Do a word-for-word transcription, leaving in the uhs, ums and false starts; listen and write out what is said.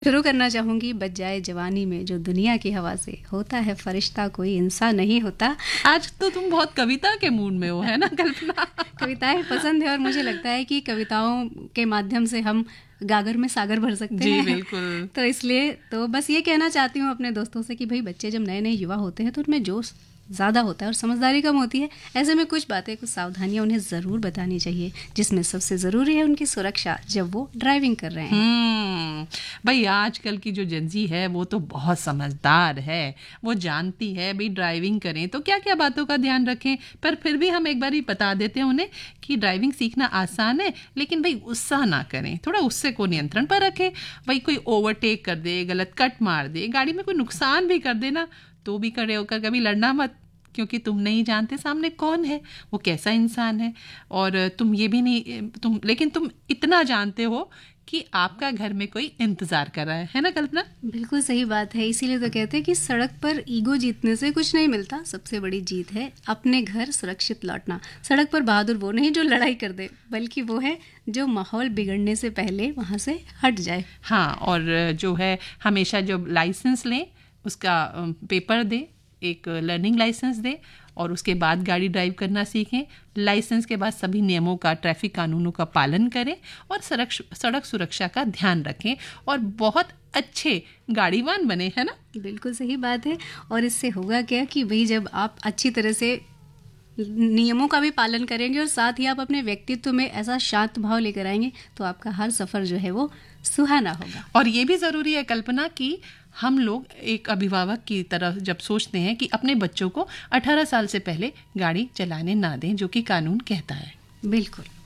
शुरू करना चाहूंगी, बच जाए जवानी में जो दुनिया की हवा से, होता है फरिश्ता कोई इंसान नहीं होता। आज तो तुम बहुत कविता के मूड में हो, है ना कल्पना? कविताएं पसंद है और मुझे लगता है कि कविताओं के माध्यम से हम गागर में सागर भर सकते जी हैं। बिल्कुल। तो इसलिए तो बस ये कहना चाहती हूँ अपने दोस्तों से कि भाई बच्चे जब नए नए युवा होते हैं तो उनमें जोश ज़्यादा होता है और समझदारी कम होती है। ऐसे में कुछ बातें, कुछ सावधानियां उन्हें ज़रूर बतानी चाहिए, जिसमें सबसे ज़रूरी है उनकी सुरक्षा जब वो ड्राइविंग कर रहे हैं। हम्म भाई आजकल की जो जेंजी है वो तो बहुत समझदार है, वो जानती है भाई ड्राइविंग करें तो क्या क्या बातों का ध्यान रखें। पर फिर भी हम एक बार ही बता देते हैं उन्हें कि ड्राइविंग सीखना आसान है, लेकिन भाई गुस्सा ना करें, थोड़ा गुस्से को नियंत्रण पर रखें। भाई कोई ओवरटेक कर दे, गलत कट मार दे, गाड़ी में कोई नुकसान भी कर देना, तो भी खड़े होकर कभी लड़ना मत, क्योंकि तुम नहीं जानते सामने कौन है, वो कैसा इंसान है। और तुम ये भी नहीं तुम लेकिन तुम इतना जानते हो कि आपका घर में कोई इंतजार कर रहा है, है ना कल्पना? बिल्कुल सही बात है। इसीलिए तो कहते हैं कि सड़क पर ईगो जीतने से कुछ नहीं मिलता, सबसे बड़ी जीत है अपने घर सुरक्षित लौटना। सड़क पर बहादुर वो नहीं जो लड़ाई कर दे, बल्कि वो है जो माहौल बिगड़ने से पहले वहाँ से हट जाए। हाँ, और जो है हमेशा जब लाइसेंस लें उसका पेपर दे, एक लर्निंग लाइसेंस दे और उसके बाद गाड़ी ड्राइव करना सीखें। लाइसेंस के बाद सभी नियमों का, ट्रैफिक कानूनों का पालन करें और सड़क सड़क सुरक्षा का ध्यान रखें और बहुत अच्छे गाड़ीवान बने, है ना? बिल्कुल सही बात है। और इससे होगा क्या कि भाई जब आप अच्छी तरह से नियमों का भी पालन करेंगे और साथ ही आप अपने व्यक्तित्व में ऐसा शांत भाव लेकर आएंगे तो आपका हर सफर जो है वो सुहाना होगा। और ये भी ज़रूरी है कल्पना कि हम लोग एक अभिभावक की तरह जब सोचते हैं कि अपने बच्चों को अठारह साल से पहले गाड़ी चलाने ना दें, जो कि कानून कहता है। बिल्कुल।